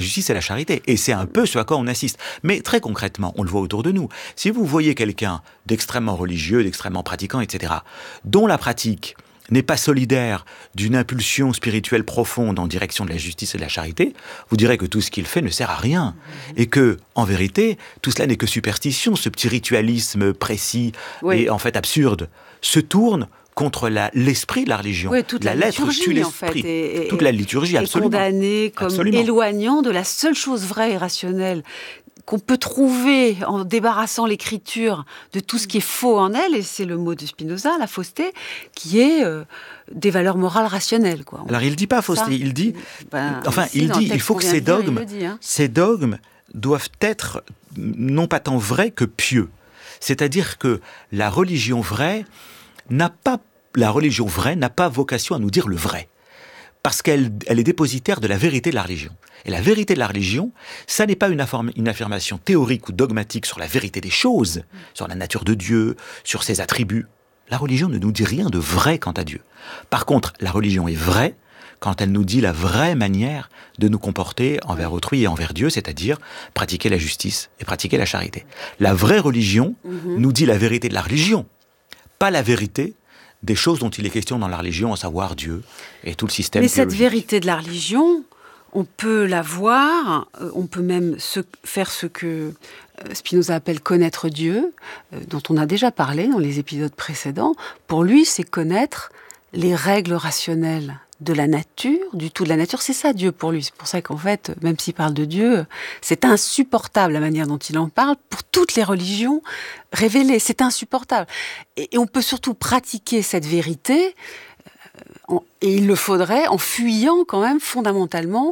justice et la charité. Et c'est un peu ce à quoi on assiste. Mais très concrètement, on le voit autour de nous. Si vous voyez quelqu'un d'extrêmement religieux, d'extrêmement pratiquant, etc., dont la pratique n'est pas solidaire d'une impulsion spirituelle profonde en direction de la justice et de la charité, vous direz que tout ce qu'il fait ne sert à rien. Et que, en vérité, tout cela n'est que superstition. Ce petit ritualisme précis et en fait absurde se tourne contre l'esprit de la religion. Oui, toute la lettre liturgie, tue l'esprit. En fait, toute la liturgie, absolument. Est condamnée comme éloignant de la seule chose vraie et rationnelle qu'on peut trouver en débarrassant l'écriture de tout ce qui est faux en elle, et c'est le mot de Spinoza, la fausseté, qui est des valeurs morales rationnelles, quoi. Alors il ne dit pas fausseté, il dit... il faut que ces dogmes doivent être non pas tant vrais que pieux. C'est-à-dire que la religion vraie n'a pas vocation à nous dire le vrai. Parce qu'elle est dépositaire de la vérité de la religion. Et la vérité de la religion, ça n'est pas une affirmation théorique ou dogmatique sur la vérité des choses, sur la nature de Dieu, sur ses attributs. La religion ne nous dit rien de vrai quant à Dieu. Par contre, la religion est vraie quand elle nous dit la vraie manière de nous comporter envers autrui et envers Dieu, c'est-à-dire pratiquer la justice et pratiquer la charité. La vraie religion nous dit la vérité de la religion, pas la vérité des choses dont il est question dans la religion, à savoir Dieu et tout le système théologique. Mais cette vérité de la religion, on peut la voir, on peut même faire ce que Spinoza appelle connaître Dieu, dont on a déjà parlé dans les épisodes précédents. Pour lui, c'est connaître les règles rationnelles de la nature, du tout de la nature. C'est ça Dieu pour lui. C'est pour ça qu'en fait, même s'il parle de Dieu, c'est insupportable la manière dont il en parle. Pour toutes les religions révélées, c'est insupportable. Et on peut surtout pratiquer cette vérité, et il le faudrait en fuyant quand même fondamentalement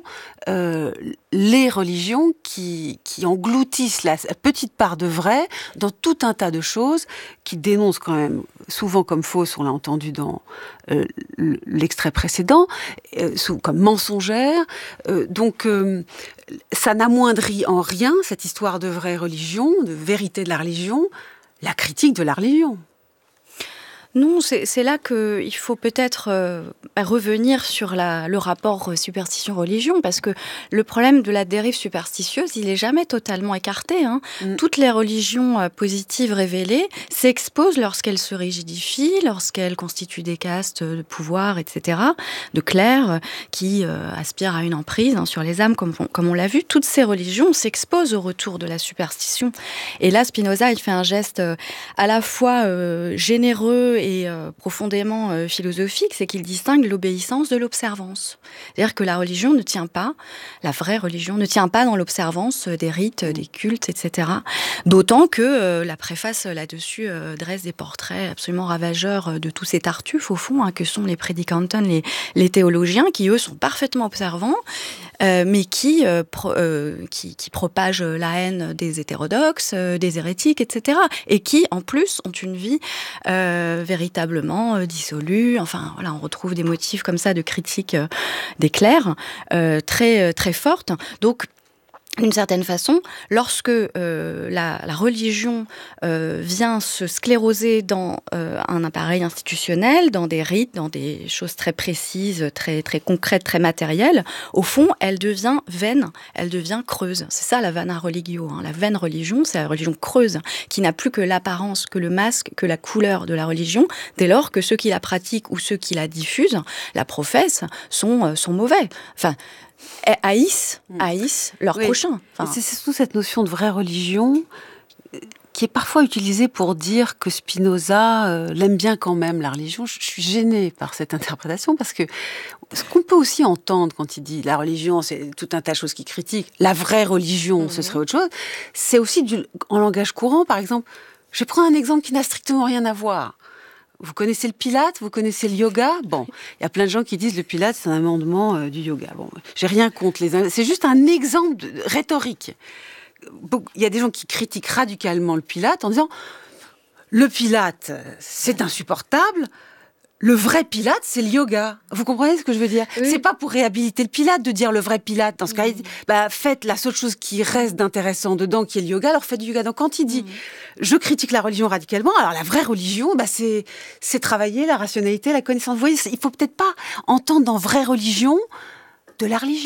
les religions qui engloutissent la petite part de vrai dans tout un tas de choses qui dénoncent quand même souvent comme fausses, on l'a entendu dans l'extrait précédent, comme mensongères. Donc ça n'amoindrit en rien cette histoire de vraie religion, de vérité de la religion, la critique de la religion. Non, c'est là qu'il faut peut-être revenir sur le rapport superstition-religion, parce que le problème de la dérive superstitieuse, il n'est jamais totalement écarté. Toutes les religions positives révélées s'exposent lorsqu'elles se rigidifient, lorsqu'elles constituent des castes de pouvoir, etc., de clercs qui aspirent à une emprise sur les âmes, comme on l'a vu. Toutes ces religions s'exposent au retour de la superstition. Et là, Spinoza, il fait un geste à la fois généreux et profondément philosophique, c'est qu'il distingue l'obéissance de l'observance. C'est-à-dire que la religion ne tient pas, la vraie religion ne tient pas dans l'observance des rites, des cultes, etc. D'autant que la préface là-dessus dresse des portraits absolument ravageurs de tous ces tartuffes, au fond, que sont les prédicanten, les théologiens, qui eux sont parfaitement observants, mais qui propagent la haine des hétérodoxes, des hérétiques, etc. Et qui, en plus, ont une vie véritablement dissolue. Enfin, voilà, on retrouve des motifs comme ça de critique des clercs très, très fortes. Donc, d'une certaine façon, lorsque la religion vient se scléroser dans un appareil institutionnel, dans des rites, dans des choses très précises, très, très concrètes, très matérielles, au fond, elle devient vaine, elle devient creuse. C'est ça la vana religio. La vaine religion, c'est la religion creuse, qui n'a plus que l'apparence, que le masque, que la couleur de la religion, dès lors que ceux qui la pratiquent ou ceux qui la diffusent, la professent, sont mauvais. Enfin, haïssent leur prochain. Enfin, c'est surtout cette notion de vraie religion qui est parfois utilisée pour dire que Spinoza l'aime bien quand même, la religion. Je suis gênée par cette interprétation parce que ce qu'on peut aussi entendre quand il dit la religion, c'est tout un tas de choses qu'il critique, la vraie religion, ce serait autre chose, c'est aussi en langage courant, par exemple. Je prends un exemple qui n'a strictement rien à voir. Vous connaissez le Pilate, vous connaissez le yoga. Bon, il y a plein de gens qui disent le Pilate, c'est un amendement du yoga. Bon, j'ai rien contre c'est juste un exemple rhétorique. Il y a des gens qui critiquent radicalement le Pilate en disant le Pilate, c'est insupportable. Le vrai Pilate, c'est le yoga. Vous comprenez ce que je veux dire ? Oui. C'est pas pour réhabiliter le Pilate de dire le vrai Pilate. Dans ce cas, faites la seule chose qui reste d'intéressant dedans, qui est le yoga, alors faites du yoga. Donc quand il dit je critique la religion radicalement, alors la vraie religion, c'est travailler la rationalité, la connaissance. Vous voyez, il faut peut-être pas entendre dans vraie religion de la religion.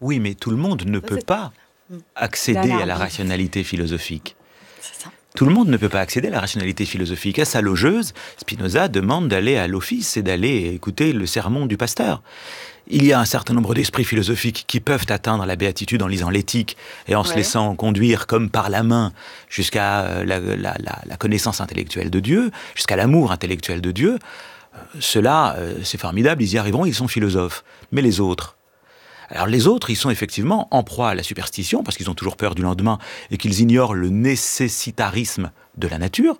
Oui, mais tout le monde ne peut pas accéder à la rationalité philosophique. C'est ça. Tout le monde ne peut pas accéder à la rationalité philosophique. À sa logeuse, Spinoza demande d'aller à l'office et d'aller écouter le sermon du pasteur. Il y a un certain nombre d'esprits philosophiques qui peuvent atteindre la béatitude en lisant l'éthique et en se laissant conduire comme par la main jusqu'à la connaissance intellectuelle de Dieu, jusqu'à l'amour intellectuel de Dieu. Ceux-là, c'est formidable, ils y arriveront, ils sont philosophes. Mais les autres ? Alors les autres, ils sont effectivement en proie à la superstition, parce qu'ils ont toujours peur du lendemain et qu'ils ignorent le nécessitarisme de la nature.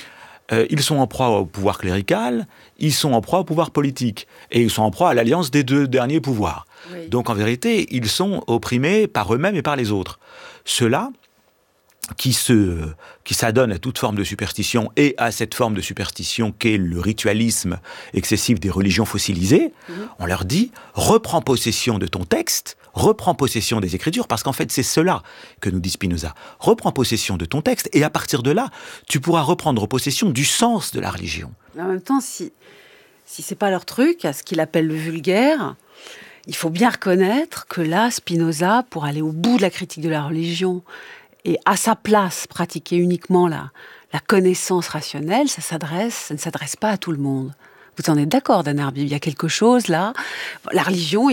Ils sont en proie au pouvoir clérical, ils sont en proie au pouvoir politique, et ils sont en proie à l'alliance des deux derniers pouvoirs. Oui. Donc en vérité, ils sont opprimés par eux-mêmes et par les autres. Ceux-là, qui s'adonnent à toute forme de superstition et à cette forme de superstition qu'est le ritualisme excessif des religions fossilisées, on leur dit « reprends possession de ton texte, reprends possession des Écritures », parce qu'en fait c'est cela que nous dit Spinoza. Reprends possession de ton texte et à partir de là, tu pourras reprendre possession du sens de la religion. En même temps, si c'est pas leur truc, à ce qu'il appelle le vulgaire, il faut bien reconnaître que là, Spinoza, pour aller au bout de la critique de la religion, et à sa place, pratiquer uniquement la connaissance rationnelle, ça ne s'adresse pas à tout le monde. Vous en êtes d'accord, Dan Arbib ? Il y a quelque chose là. La religion,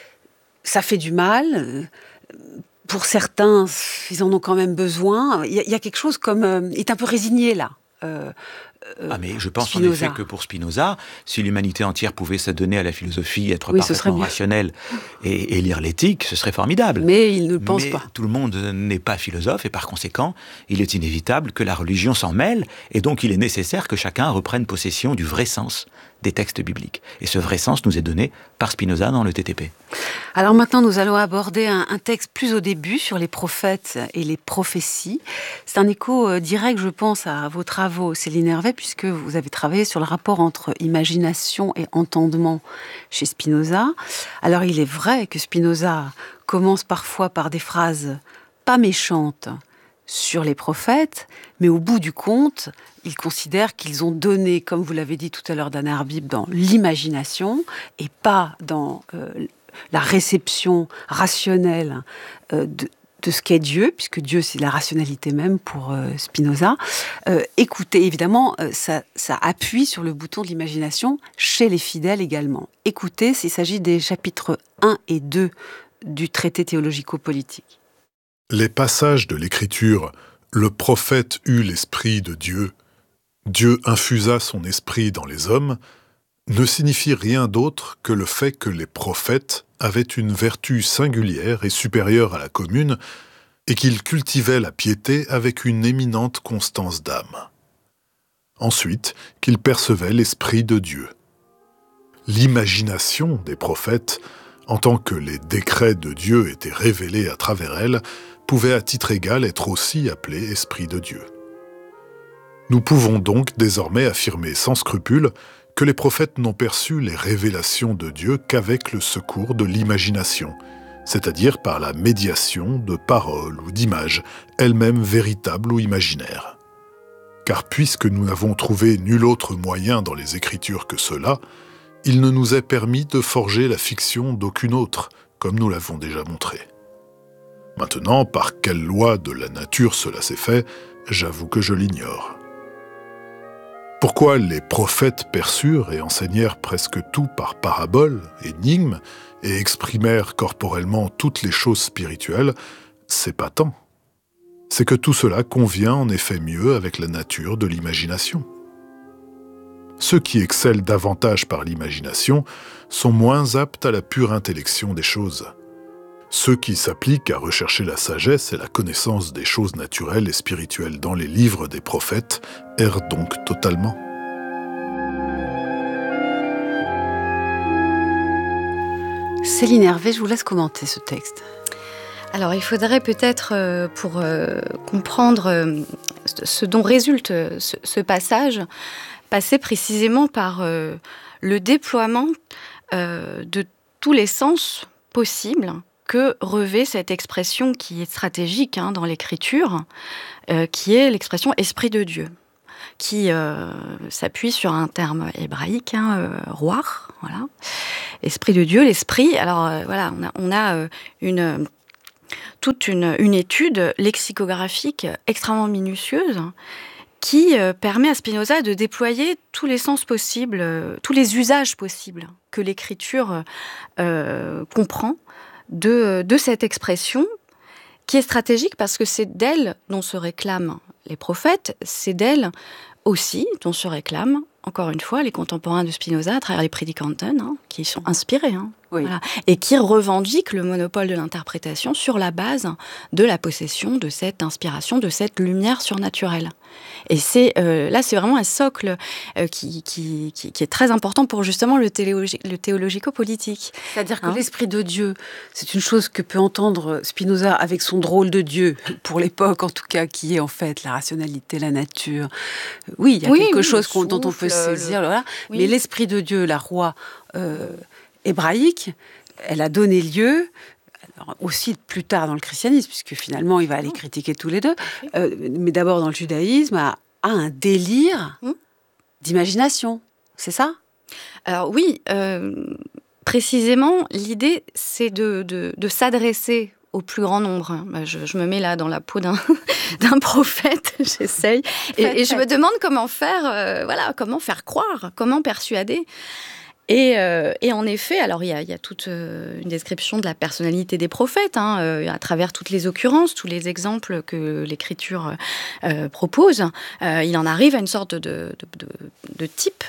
ça fait du mal. Pour certains, ils en ont quand même besoin. Il y a quelque chose comme... il est un peu résigné là. Mais je pense Spinoza. En effet que pour Spinoza, si l'humanité entière pouvait s'adonner à la philosophie, être parfaitement rationnelle et lire l'éthique, ce serait formidable. Mais il ne le pense pas. Tout le monde n'est pas philosophe et par conséquent, il est inévitable que la religion s'en mêle et donc il est nécessaire que chacun reprenne possession du vrai sens des textes bibliques. Et ce vrai sens nous est donné par Spinoza dans le TTP. Alors maintenant, nous allons aborder un texte plus au début sur les prophètes et les prophéties. C'est un écho direct, je pense, à vos travaux, Céline Hervé, puisque vous avez travaillé sur le rapport entre imagination et entendement chez Spinoza. Alors il est vrai que Spinoza commence parfois par des phrases pas méchantes sur les prophètes, mais au bout du compte, il considère qu'ils ont donné, comme vous l'avez dit tout à l'heure, Dan Arbib, dans l'imagination et pas dans la réception rationnelle de ce qu'est Dieu, puisque Dieu, c'est la rationalité même pour Spinoza. Écoutez, évidemment, ça appuie sur le bouton de l'imagination chez les fidèles également. Écoutez, il s'agit des chapitres 1 et 2 du traité théologico-politique. Les passages de l'Écriture « Le prophète eut l'esprit de Dieu »,« Dieu infusa son esprit dans les hommes » ne signifient rien d'autre que le fait que les prophètes avaient une vertu singulière et supérieure à la commune et qu'ils cultivaient la piété avec une éminente constance d'âme. Ensuite, qu'ils percevaient l'esprit de Dieu. L'imagination des prophètes, en tant que les décrets de Dieu étaient révélés à travers elle, pouvait à titre égal être aussi appelé esprit de Dieu. Nous pouvons donc désormais affirmer sans scrupule que les prophètes n'ont perçu les révélations de Dieu qu'avec le secours de l'imagination, c'est-à-dire par la médiation de paroles ou d'images, elles-mêmes véritables ou imaginaires. Car puisque nous n'avons trouvé nul autre moyen dans les Écritures que cela, il ne nous est permis de forger la fiction d'aucune autre, comme nous l'avons déjà montré. Maintenant, par quelle loi de la nature cela s'est fait, j'avoue que je l'ignore. Pourquoi les prophètes perçurent et enseignèrent presque tout par paraboles, énigmes, et exprimèrent corporellement toutes les choses spirituelles, c'est pas tant. C'est que tout cela convient en effet mieux avec la nature de l'imagination. Ceux qui excellent davantage par l'imagination sont moins aptes à la pure intellection des choses. Ceux qui s'appliquent à rechercher la sagesse et la connaissance des choses naturelles et spirituelles dans les livres des prophètes errent donc totalement. Céline Hervé, je vous laisse commenter ce texte. Alors, il faudrait peut-être, pour comprendre ce dont résulte ce passage, passer précisément par le déploiement de tous les sens possibles que revêt cette expression qui est stratégique dans l'Écriture, qui est l'expression « esprit de Dieu ». qui s'appuie sur un terme hébraïque, roar, voilà. Esprit de Dieu, l'esprit. Alors voilà, on a toute une étude lexicographique extrêmement minutieuse qui permet à Spinoza de déployer tous les sens possibles, tous les usages possibles que l'écriture comprend de cette expression, qui est stratégique parce que c'est d'elle dont se réclament les prophètes, c'est d'elle aussi dont se réclament, encore une fois, les contemporains de Spinoza à travers les Predikanten, qui sont inspirés, oui. Voilà, et qui revendiquent le monopole de l'interprétation sur la base de la possession de cette inspiration, de cette lumière surnaturelle. Et là, c'est vraiment un socle qui est très important pour justement le théologico-politique. C'est-à-dire que l'esprit de Dieu, c'est une chose que peut entendre Spinoza avec son drôle de Dieu, pour l'époque en tout cas, qui est en fait la rationalité, la nature. Oui, il y a quelque chose dont on peut se saisir. Voilà. Oui. Mais l'esprit de Dieu, la roi hébraïque, elle a donné lieu... Alors aussi plus tard dans le christianisme, puisque finalement il va aller critiquer tous les deux, mais d'abord dans le judaïsme, à un délire d'imagination, c'est ça ? Alors oui, précisément, l'idée c'est de s'adresser au plus grand nombre. Je me mets là dans la peau d'un prophète, j'essaye, et je me demande comment faire, comment faire croire, comment persuader. Et en effet, alors il y a toute une description de la personnalité des prophètes, à travers toutes les occurrences, tous les exemples que l'Écriture propose. Il en arrive à une sorte de type,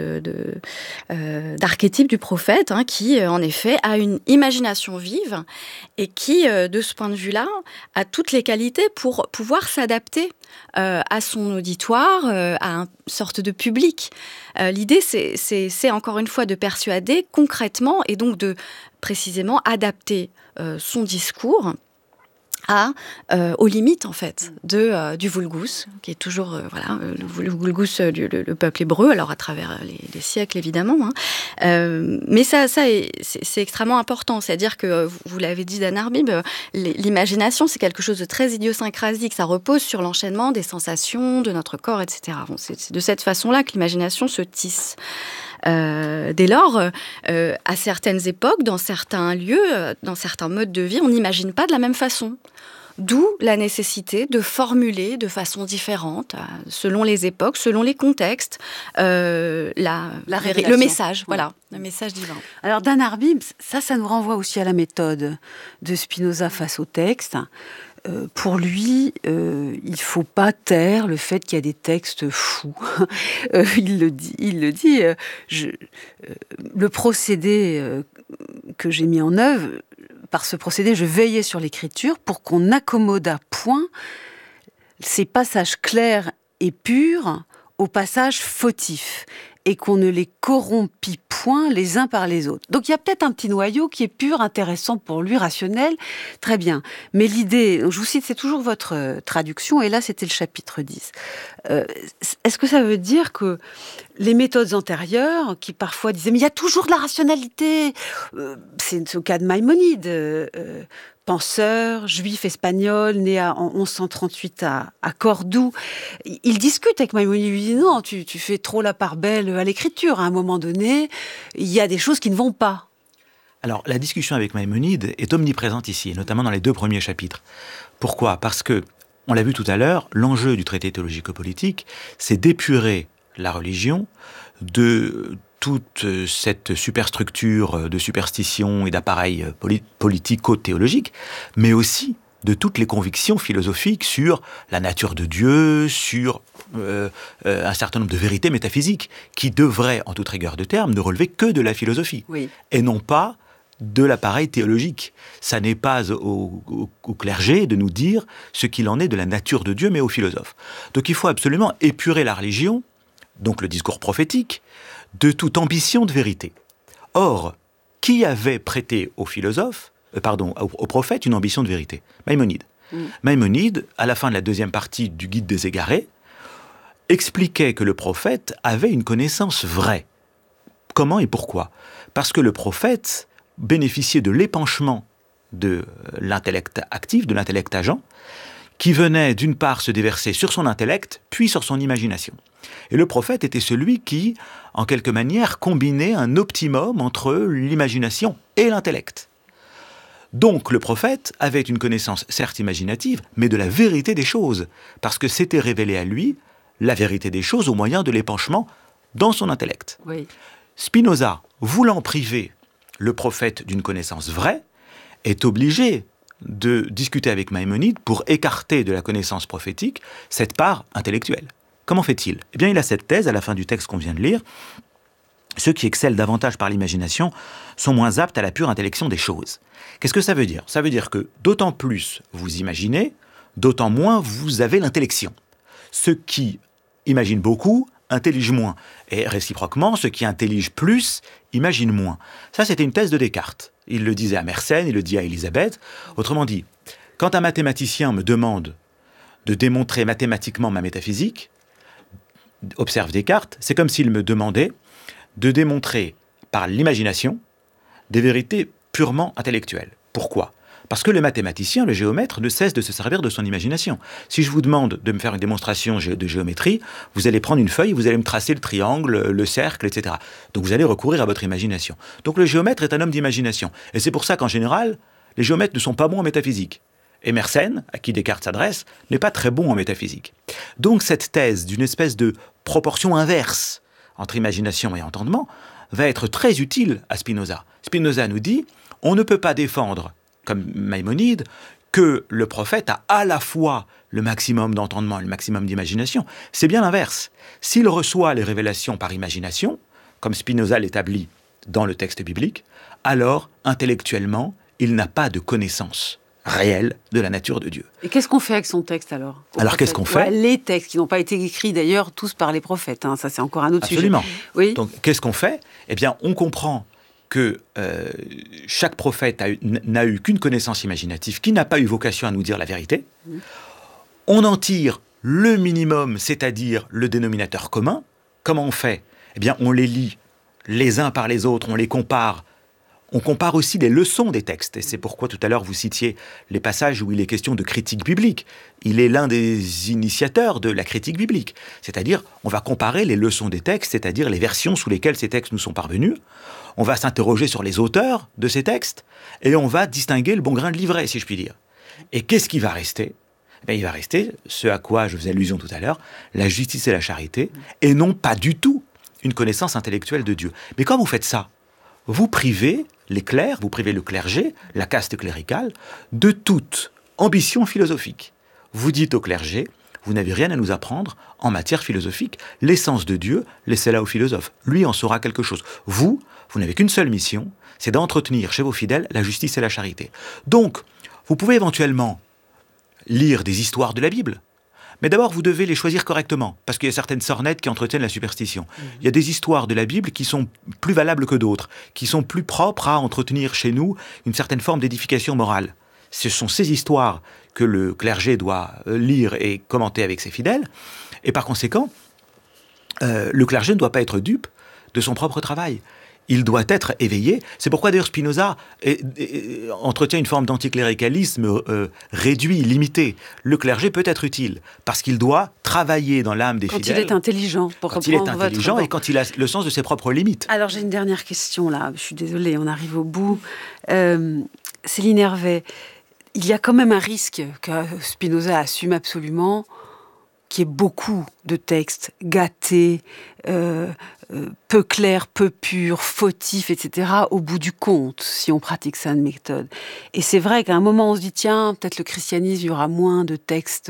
d'archétype du prophète, qui en effet a une imagination vive et qui, de ce point de vue-là, a toutes les qualités pour pouvoir s'adapter à son auditoire, à une sorte de public. L'idée, c'est encore une fois de persuader concrètement et donc de précisément adapter son discours aux limites en fait du vulgus, qui est toujours le vulgus le peuple hébreu, alors à travers les siècles évidemment, mais c'est extrêmement important, c'est-à-dire que vous l'avez dit Dan Arbib, l'imagination c'est quelque chose de très idiosyncrasique, ça repose sur l'enchaînement des sensations de notre corps, etc. Bon, c'est de cette façon-là que l'imagination se tisse. Dès lors, à certaines époques, dans certains lieux, dans certains modes de vie, on n'imagine pas de la même façon. D'où la nécessité de formuler de façon différente, selon les époques, selon les contextes, le message, le message divin. Alors Dan Arbib, ça nous renvoie aussi à la méthode de Spinoza face au texte. Pour lui, il ne faut pas taire le fait qu'il y a des textes fous. Il le dit. Le procédé que j'ai mis en œuvre, par ce procédé, je veillais sur l'écriture pour qu'on n'accommodât point ces passages clairs et purs aux passages fautifs et qu'on ne les corrompit point les uns par les autres. Donc il y a peut-être un petit noyau qui est pur, intéressant pour lui, rationnel, très bien. Mais l'idée, je vous cite, c'est toujours votre traduction, et là c'était le chapitre 10. Est-ce que ça veut dire que les méthodes antérieures, qui parfois disaient « mais il y a toujours de la rationalité », c'est au cas de Maïmonide, penseur, juif espagnol, né en 1138 à Cordoue. Il discute avec Maïmonide, il lui dit « non, tu fais trop la part belle à l'écriture, à un moment donné, il y a des choses qui ne vont pas ». Alors, la discussion avec Maïmonide est omniprésente ici, et notamment dans les 2 premiers chapitres. Pourquoi ? Parce que, on l'a vu tout à l'heure, l'enjeu du traité théologico-politique, c'est d'épurer la religion de toute cette superstructure de superstitions et d'appareils politico-théologiques, mais aussi de toutes les convictions philosophiques sur la nature de Dieu, sur un certain nombre de vérités métaphysiques qui devraient, en toute rigueur de terme, ne relever que de la philosophie, et non pas de l'appareil théologique. Ça n'est pas au clergé de nous dire ce qu'il en est de la nature de Dieu, mais aux philosophes. Donc il faut absolument épurer la religion, donc le discours prophétique, de toute ambition de vérité. Or, qui avait prêté aux prophètes une ambition de vérité ? Maïmonide. Maïmonide, à la fin de la 2e partie du Guide des égarés, expliquait que le prophète avait une connaissance vraie. Comment et pourquoi ? Parce que le prophète bénéficiait de l'épanchement de l'intellect actif, de l'intellect agent, qui venait d'une part se déverser sur son intellect, puis sur son imagination. Et le prophète était celui qui, en quelque manière, combinait un optimum entre l'imagination et l'intellect. Donc le prophète avait une connaissance certes imaginative, mais de la vérité des choses, parce que s'était révélé à lui la vérité des choses au moyen de l'épanchement dans son intellect. Oui. Spinoza, voulant priver le prophète d'une connaissance vraie, est obligé de discuter avec Maïmonide pour écarter de la connaissance prophétique cette part intellectuelle. Comment fait-il ? Eh bien, il a cette thèse à la fin du texte qu'on vient de lire. Ceux qui excellent davantage par l'imagination sont moins aptes à la pure intellection des choses. Qu'est-ce que ça veut dire ? Ça veut dire que d'autant plus vous imaginez, d'autant moins vous avez l'intellection. Ceux qui imaginent beaucoup intelligent moins. Et réciproquement, ceux qui intelligent plus imaginent moins. Ça, c'était une thèse de Descartes. Il le disait à Mersenne, il le dit à Élisabeth. Autrement dit, quand un mathématicien me demande de démontrer mathématiquement ma métaphysique, observe Descartes, c'est comme s'il me demandait de démontrer par l'imagination des vérités purement intellectuelles. Pourquoi ? Parce que le mathématicien, le géomètre, ne cesse de se servir de son imagination. Si je vous demande de me faire une démonstration de géométrie, vous allez prendre une feuille, vous allez me tracer le triangle, le cercle, etc. Donc vous allez recourir à votre imagination. Donc le géomètre est un homme d'imagination. Et c'est pour ça qu'en général, les géomètres ne sont pas bons en métaphysique. Et Mersenne, à qui Descartes s'adresse, n'est pas très bon en métaphysique. Donc cette thèse d'une espèce de proportion inverse entre imagination et entendement va être très utile à Spinoza. Spinoza nous dit, on ne peut pas défendre, comme Maïmonide, que le prophète a à la fois le maximum d'entendement et le maximum d'imagination. C'est bien l'inverse. S'il reçoit les révélations par imagination, comme Spinoza l'établit dans le texte biblique, alors, intellectuellement, il n'a pas de connaissance réelle de la nature de Dieu. Et qu'est-ce qu'on fait avec son texte alors ? Alors qu'est-ce qu'on fait ? Les textes qui n'ont pas été écrits d'ailleurs tous par les prophètes, ça c'est encore un autre sujet. Absolument. Oui. Donc qu'est-ce qu'on fait ? Eh bien, on comprend que chaque prophète n'a eu qu'une connaissance imaginative, qui n'a pas eu vocation à nous dire la vérité. On en tire le minimum, c'est-à-dire le dénominateur commun. Comment on fait ? Eh bien, on les lit les uns par les autres, on les compare. On compare aussi les leçons des textes. Et c'est pourquoi tout à l'heure vous citiez les passages où il est question de critique biblique. Il est l'un des initiateurs de la critique biblique. C'est-à-dire, on va comparer les leçons des textes, c'est-à-dire les versions sous lesquelles ces textes nous sont parvenus. On va s'interroger sur les auteurs de ces textes et on va distinguer le bon grain de l'ivraie, si je puis dire. Et qu'est-ce qui va rester ? Il va rester ce à quoi je faisais allusion tout à l'heure, la justice et la charité, et non pas du tout une connaissance intellectuelle de Dieu. Mais quand vous faites ça, vous privez les clercs, vous privez le clergé, la caste cléricale, de toute ambition philosophique. Vous dites au clergé, vous n'avez rien à nous apprendre en matière philosophique. L'essence de Dieu, laissez-la au philosophe. Lui en saura quelque chose. Vous n'avez qu'une seule mission, c'est d'entretenir chez vos fidèles la justice et la charité. Donc, vous pouvez éventuellement lire des histoires de la Bible, mais d'abord, vous devez les choisir correctement, parce qu'il y a certaines sornettes qui entretiennent la superstition. Il y a des histoires de la Bible qui sont plus valables que d'autres, qui sont plus propres à entretenir chez nous une certaine forme d'édification morale. Ce sont ces histoires que le clergé doit lire et commenter avec ses fidèles, et par conséquent, le clergé ne doit pas être dupe de son propre travail. Il doit être éveillé. C'est pourquoi d'ailleurs Spinoza entretient une forme d'anticléricalisme réduit, limité. Le clergé peut être utile, parce qu'il doit travailler dans l'âme des fidèles. Quand il est intelligent, quand il est intelligent et quand il a le sens de ses propres limites. Alors j'ai une dernière question là, je suis désolée, on arrive au bout. Céline Hervé, il y a quand même un risque que Spinoza assume absolument, qui est beaucoup de textes gâtés, peu clairs, peu purs, fautifs, etc., au bout du compte, si on pratique sa méthode. Et c'est vrai qu'à un moment, on se dit, tiens, peut-être le christianisme, il y aura moins de textes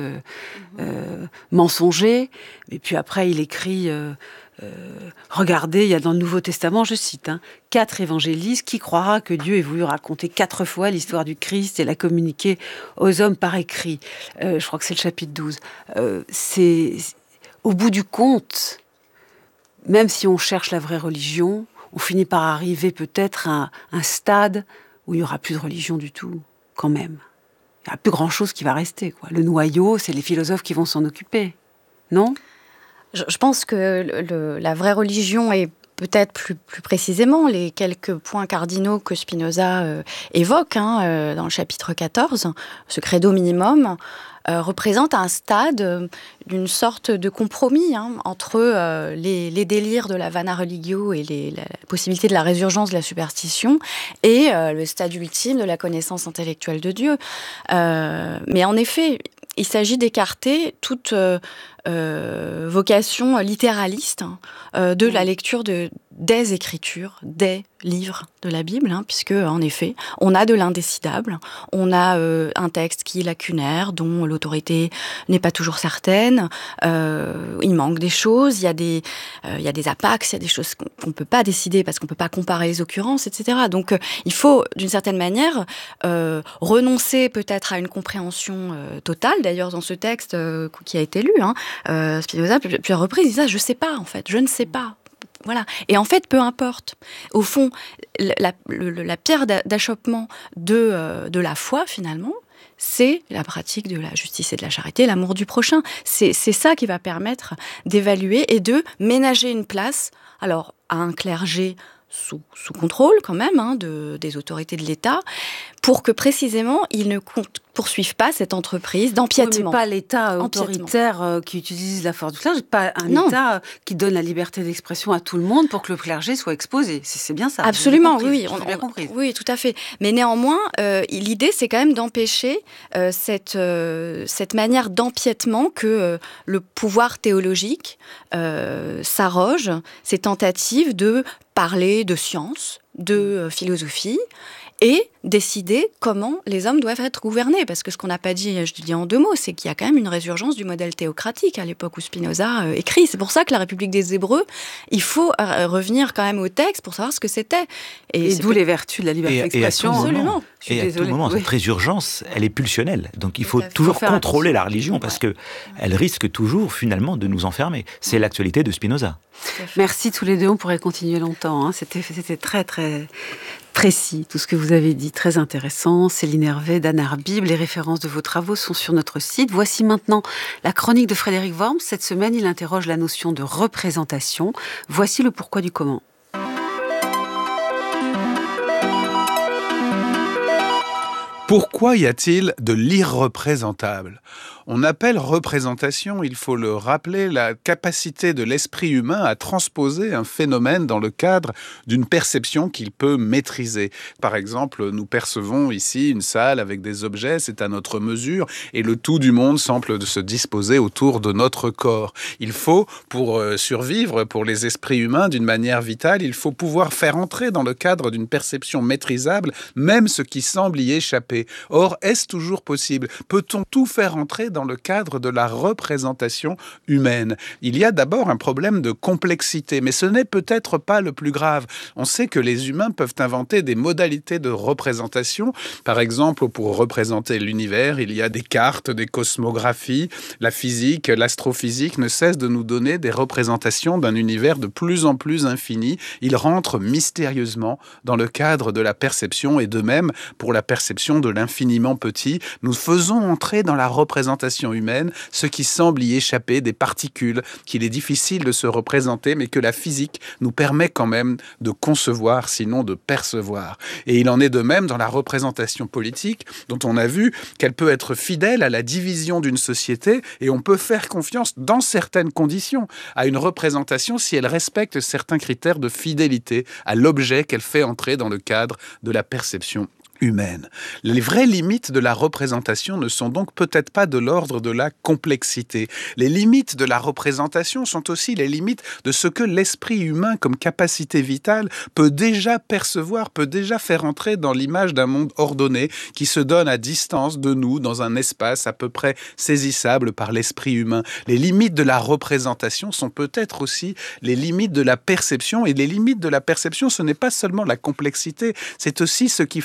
mensongers. Et puis après, il écrit... regardez, il y a dans le Nouveau Testament, je cite, 4 évangélistes, qui croira que Dieu ait voulu raconter 4 fois l'histoire du Christ et la communiquer aux hommes par écrit. Je crois que c'est le chapitre 12. C'est au bout du compte, même si on cherche la vraie religion, on finit par arriver peut-être à un stade où il n'y aura plus de religion du tout, quand même. Il n'y a plus grand-chose qui va rester, quoi. Le noyau, c'est les philosophes qui vont s'en occuper, non ? Je pense que la vraie religion est peut-être plus précisément les quelques points cardinaux que Spinoza évoque dans le chapitre 14, ce credo minimum, représente un stade d'une sorte de compromis entre les délires de la vana religio et la possibilité de la résurgence de la superstition et le stade ultime de la connaissance intellectuelle de Dieu. Mais en effet, il s'agit d'écarter toute vocation littéraliste de la lecture des écritures, des livres de la Bible, puisque, en effet, on a de l'indécidable, on a un texte qui est lacunaire, dont l'autorité n'est pas toujours certaine, il manque des choses, il y a des apax, il y a des choses qu'on ne peut pas décider parce qu'on ne peut pas comparer les occurrences, etc. Donc, il faut, d'une certaine manière, renoncer peut-être à une compréhension totale. D'ailleurs, dans ce texte qui a été lu, Spinoza, plusieurs reprises, il dit ça, je ne sais pas, en fait, je ne sais pas. Voilà. Et en fait, peu importe. Au fond, la pierre d'achoppement de la foi, finalement, c'est la pratique de la justice et de la charité, l'amour du prochain. C'est ça qui va permettre d'évaluer et de ménager une place, alors, à un clergé sous contrôle, quand même, des autorités de l'État, pour que, précisément, ils ne poursuivent pas cette entreprise d'empiètement. Oui, mais pas l'État autoritaire qui utilise la force du clergé, pas un État qui donne la liberté d'expression à tout le monde pour que le clergé soit exposé. C'est bien ça. Absolument, oui. On a bien compris. Oui, tout à fait. Mais néanmoins, l'idée, c'est quand même d'empêcher cette manière d'empiètement que le pouvoir théologique s'arroge, ces tentatives de parler de science, de philosophie, et décider comment les hommes doivent être gouvernés. Parce que ce qu'on n'a pas dit, je dis en 2 mots, c'est qu'il y a quand même une résurgence du modèle théocratique à l'époque où Spinoza écrit. C'est pour ça que la République des Hébreux, il faut revenir quand même au texte pour savoir ce que c'était. Et d'où les vertus de la liberté d'expression. Absolument. Et à tout moment, cette résurgence, elle est pulsionnelle. Donc il faut toujours contrôler la religion parce qu'elle risque toujours finalement de nous enfermer. C'est l'actualité de Spinoza. Merci tous les deux, on pourrait continuer longtemps. C'était très très précis, tout ce que vous avez dit, très intéressant. Céline Hervé, Dan Arbib, les références de vos travaux sont sur notre site. Voici maintenant la chronique de Frédéric Worms. Cette semaine, il interroge la notion de représentation. Voici le pourquoi du comment. Pourquoi y a-t-il de l'irreprésentable ? On appelle représentation, il faut le rappeler, la capacité de l'esprit humain à transposer un phénomène dans le cadre d'une perception qu'il peut maîtriser. Par exemple, nous percevons ici une salle avec des objets, c'est à notre mesure, et le tout du monde semble se disposer autour de notre corps. Il faut, pour survivre, pour les esprits humains, d'une manière vitale, il faut pouvoir faire entrer dans le cadre d'une perception maîtrisable, même ce qui semble y échapper. Or, est-ce toujours possible ? Peut-on tout faire entrer dans le cadre de la représentation humaine ? Il y a d'abord un problème de complexité, mais ce n'est peut-être pas le plus grave. On sait que les humains peuvent inventer des modalités de représentation. Par exemple, pour représenter l'univers, il y a des cartes, des cosmographies. La physique, l'astrophysique ne cessent de nous donner des représentations d'un univers de plus en plus infini. Il rentre mystérieusement dans le cadre de la perception et de même pour la perception de l'infiniment petit. Nous faisons entrer dans la représentation humaine ce qui semble y échapper, des particules qu'il est difficile de se représenter, mais que la physique nous permet quand même de concevoir, sinon de percevoir. Et il en est de même dans la représentation politique, dont on a vu qu'elle peut être fidèle à la division d'une société, et on peut faire confiance, dans certaines conditions, à une représentation si elle respecte certains critères de fidélité à l'objet qu'elle fait entrer dans le cadre de la perception humaine. Les vraies limites de la représentation ne sont donc peut-être pas de l'ordre de la complexité. Les limites de la représentation sont aussi les limites de ce que l'esprit humain, comme capacité vitale, peut déjà percevoir, peut déjà faire entrer dans l'image d'un monde ordonné qui se donne à distance de nous, dans un espace à peu près saisissable par l'esprit humain. Les limites de la représentation sont peut-être aussi les limites de la perception, et les limites de la perception, ce n'est pas seulement la complexité, c'est aussi ce qui fait éclater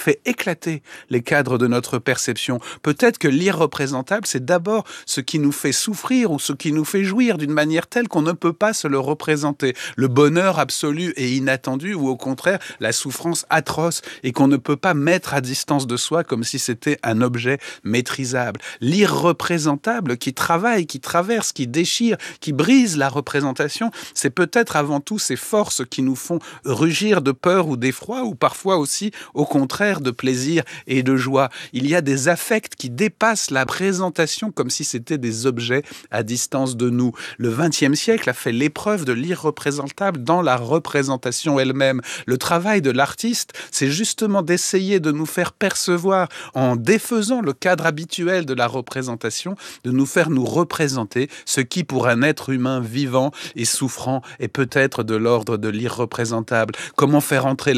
éclater les cadres de notre perception. Peut-être que l'irreprésentable, c'est d'abord ce qui nous fait souffrir ou ce qui nous fait jouir d'une manière telle qu'on ne peut pas se le représenter. Le bonheur absolu et inattendu, ou au contraire, la souffrance atroce et qu'on ne peut pas mettre à distance de soi comme si c'était un objet maîtrisable. L'irreprésentable qui travaille, qui traverse, qui déchire, qui brise la représentation, c'est peut-être avant tout ces forces qui nous font rugir de peur ou d'effroi, ou parfois aussi, au contraire, de plaisir et de joie. Il y a des affects qui dépassent la présentation comme si c'était des objets à distance de nous. Le XXe siècle a fait l'épreuve de l'irreprésentable dans la représentation elle-même. Le travail de l'artiste, c'est justement d'essayer de nous faire percevoir, en défaisant le cadre habituel de la représentation, de nous faire nous représenter ce qui, pour un être humain vivant et souffrant, est peut-être de l'ordre de l'irreprésentable. Comment faire entrer